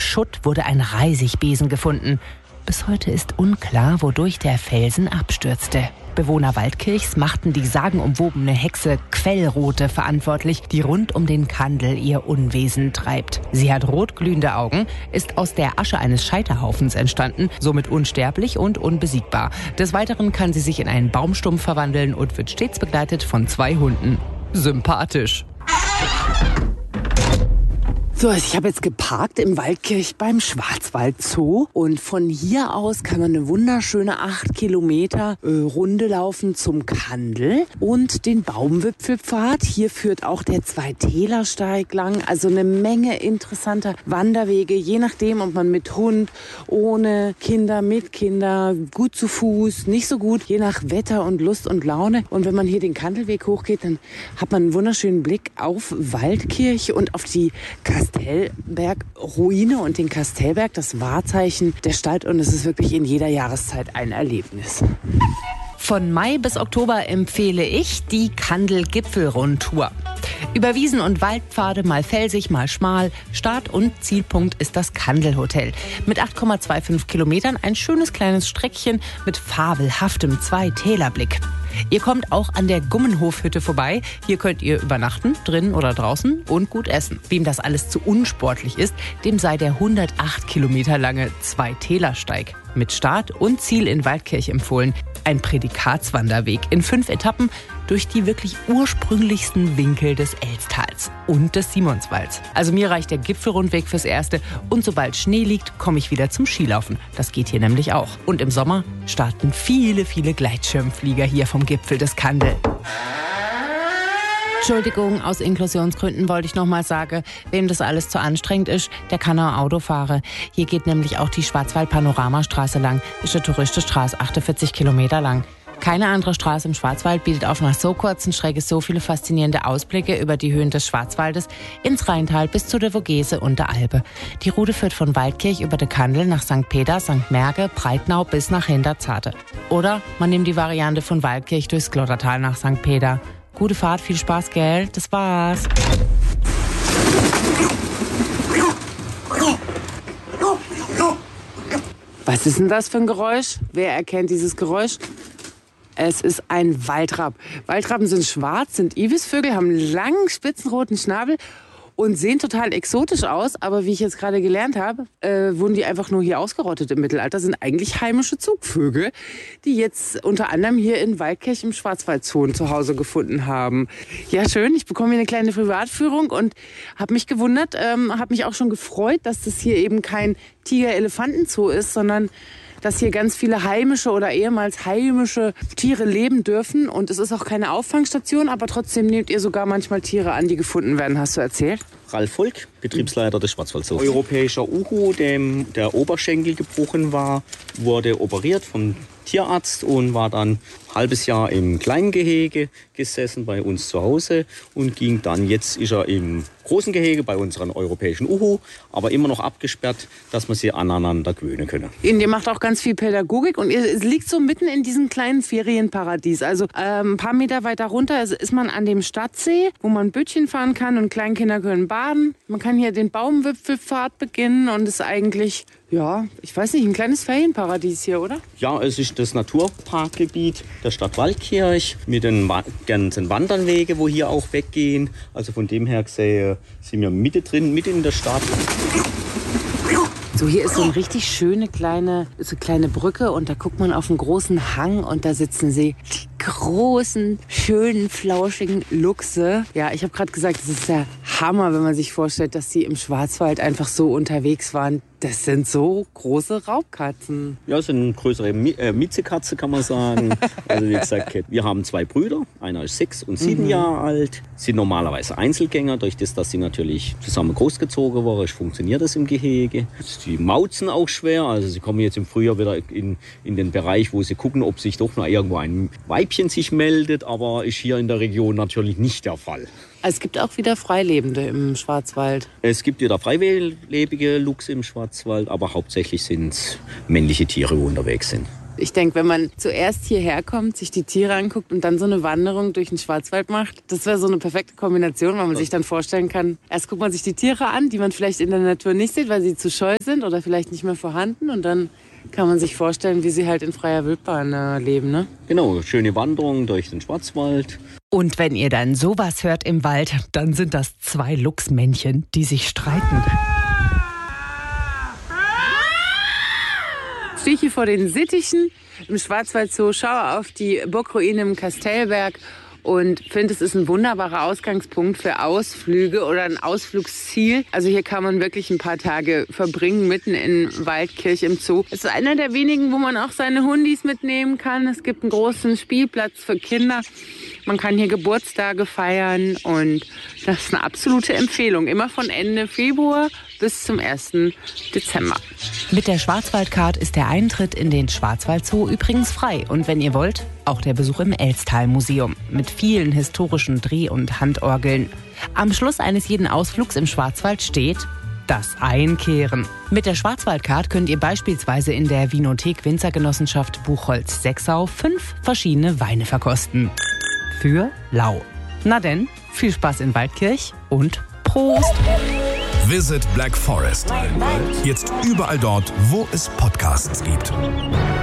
Schutt wurde ein Reisigbesen gefunden. Bis heute ist unklar, wodurch der Felsen abstürzte. Bewohner Waldkirchs machten die sagenumwobene Hexe Quellrote verantwortlich, die rund um den Kandel ihr Unwesen treibt. Sie hat rotglühende Augen, ist aus der Asche eines Scheiterhaufens entstanden, somit unsterblich und unbesiegbar. Des Weiteren kann sie sich in einen Baumstumpf verwandeln und wird stets begleitet von 2 Hunden. Sympathisch. So, also ich habe jetzt geparkt im Waldkirch beim Schwarzwald-Zoo und von hier aus kann man eine wunderschöne 8 Kilometer Runde laufen zum Kandel und den Baumwipfelpfad. Hier führt auch der Zwei-Täler-Steig lang, also eine Menge interessanter Wanderwege, je nachdem, ob man mit Hund, ohne Kinder, mit Kinder, gut zu Fuß, nicht so gut, je nach Wetter und Lust und Laune. Und wenn man hier den Kandelweg hochgeht, dann hat man einen wunderschönen Blick auf Waldkirch und auf die Kastellberg-Ruine und den Kastellberg, das Wahrzeichen der Stadt. Und es ist wirklich in jeder Jahreszeit ein Erlebnis. Von Mai bis Oktober empfehle ich die Kandel-Gipfelrundtour. Über Wiesen und Waldpfade, mal felsig, mal schmal. Start- und Zielpunkt ist das Kandelhotel. Mit 8,25 Kilometern ein schönes kleines Streckchen mit fabelhaftem Zwei-Täler-Blick. Ihr kommt auch an der Gummenhofhütte vorbei. Hier könnt ihr übernachten, drinnen oder draußen und gut essen. Wem das alles zu unsportlich ist, dem sei der 108 Kilometer lange Zwei-Täler-Steig mit Start und Ziel in Waldkirch empfohlen. Ein Prädikatswanderweg in 5 Etappen durch die wirklich ursprünglichsten Winkel des Elstals und des Simonswalds. Also mir reicht der Gipfelrundweg fürs Erste und sobald Schnee liegt, komme ich wieder zum Skilaufen. Das geht hier nämlich auch. Und im Sommer starten viele Gleitschirmflieger hier vom Gipfel des Kandel. Entschuldigung, aus Inklusionsgründen wollte ich nochmal sagen, wem das alles zu anstrengend ist, der kann auch Auto fahren. Hier geht nämlich auch die Schwarzwald-Panoramastraße lang. Ist eine Touristenstraße, 48 Kilometer lang. Keine andere Straße im Schwarzwald bietet auf einer so kurzen Strecke so viele faszinierende Ausblicke über die Höhen des Schwarzwaldes ins Rheintal bis zu der Vogese und der Alpe. Die Route führt von Waldkirch über den Kandel nach St. Peter, St. Merge, Breitnau bis nach Hinterzarten. Oder man nimmt die Variante von Waldkirch durchs Glottertal nach St. Peter. Gute Fahrt, viel Spaß, gell? Das war's. Was ist denn das für ein Geräusch? Wer erkennt dieses Geräusch? Es ist ein Waldrapp. Waldrappen sind schwarz, sind Ibisvögel, haben einen langen, spitzenroten Schnabel und sehen total exotisch aus. Aber wie ich jetzt gerade gelernt habe, wurden die einfach nur hier ausgerottet im Mittelalter. Sind eigentlich heimische Zugvögel, die jetzt unter anderem hier in Waldkirch im Schwarzwald-Zoo zu Hause gefunden haben. Ja, schön. Ich bekomme hier eine kleine Privatführung und habe mich gewundert, habe mich auch schon gefreut, dass das hier eben kein Tiger-Elefanten-Zoo ist, sondern dass hier ganz viele heimische oder ehemals heimische Tiere leben dürfen. Und es ist auch keine Auffangstation, aber trotzdem nehmt ihr sogar manchmal Tiere an, die gefunden werden, hast du erzählt? Ralf Volk, Betriebsleiter des Schwarzwaldzoos. Europäischer Uhu, dem der Oberschenkel gebrochen war, wurde operiert vom Tierarzt und war dann ein halbes Jahr im kleinen Gehege gesessen bei uns zu Hause und ging dann, jetzt ist er im großen Gehege bei unseren europäischen Uhu, aber immer noch abgesperrt, dass man sie aneinander gewöhnen können. Und ihr macht auch ganz viel Pädagogik und ihr liegt so mitten in diesem kleinen Ferienparadies. Also ein paar Meter weiter runter ist man an dem Stadtsee, wo man Bötchen fahren kann und Kleinkinder können baden. Man kann hier den Baumwipfelpfad beginnen und ist eigentlich, ja, ich weiß nicht, ein kleines Ferienparadies hier, oder? Ja, es ist das Naturparkgebiet der Stadt Waldkirch mit den ganzen Wanderwege, wo hier auch weggehen. Also von dem her gesehen sind wir mitten in der Stadt. So, hier ist so eine richtig schöne kleine Brücke und da guckt man auf einen großen Hang und da sitzen sie, die großen, schönen, flauschigen Luchse. Ja, ich habe gerade gesagt, es ist der Hammer, wenn man sich vorstellt, dass die im Schwarzwald einfach so unterwegs waren. Das sind so große Raubkatzen. Ja, das sind eine größere Miezekatze, kann man sagen. Also wie gesagt, wir haben 2 Brüder. Einer ist 6 und 7 Jahre alt. Sind normalerweise Einzelgänger. Durch das, dass sie natürlich zusammen großgezogen wurden, funktioniert das im Gehege. Die mauzen auch schwer. Also sie kommen jetzt im Frühjahr wieder in den Bereich, wo sie gucken, ob sich doch noch irgendwo ein Weibchen sich meldet. Aber ist hier in der Region natürlich nicht der Fall. Es gibt auch wieder Freilebende im Schwarzwald. Es gibt wieder freilebige Luchse im Schwarzwald, aber hauptsächlich sind es männliche Tiere, die unterwegs sind. Ich denke, wenn man zuerst hierher kommt, sich die Tiere anguckt und dann so eine Wanderung durch den Schwarzwald macht, das wäre so eine perfekte Kombination, weil man sich dann vorstellen kann, erst guckt man sich die Tiere an, die man vielleicht in der Natur nicht sieht, weil sie zu scheu sind oder vielleicht nicht mehr vorhanden, und dann kann man sich vorstellen, wie sie halt in freier Wildbahn leben, ne? Genau, schöne Wanderung durch den Schwarzwald. Und wenn ihr dann sowas hört im Wald, dann sind das 2 Luchsmännchen, die sich streiten. Ich stehe hier vor den Sittichen im Schwarzwald-Zoo, schaue auf die Burgruine im Kastellberg und finde, es ist ein wunderbarer Ausgangspunkt für Ausflüge oder ein Ausflugsziel. Also hier kann man wirklich ein paar Tage verbringen, mitten in Waldkirch im Zoo. Es ist einer der wenigen, wo man auch seine Hundis mitnehmen kann. Es gibt einen großen Spielplatz für Kinder. Man kann hier Geburtstage feiern und das ist eine absolute Empfehlung. Immer von Ende Februar bis zum 1. Dezember. Mit der Schwarzwaldcard ist der Eintritt in den Schwarzwald-Zoo übrigens frei. Und wenn ihr wollt, auch der Besuch im Elstal-Museum mit vielen historischen Dreh- und Handorgeln. Am Schluss eines jeden Ausflugs im Schwarzwald steht das Einkehren. Mit der Schwarzwaldcard könnt ihr beispielsweise in der Winothek Winzergenossenschaft Buchholz-Sexau 5 verschiedene Weine verkosten. Für lau. Na denn, viel Spaß in Waldkirch und Prost! Visit Black Forest. Jetzt überall dort, wo es Podcasts gibt.